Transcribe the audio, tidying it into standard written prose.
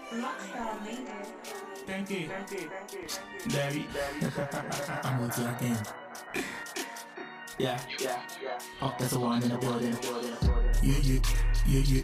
Thank you. Daddy. I'm with you again. Yeah. Oh, that's the one in the building. Yeah. Yeah.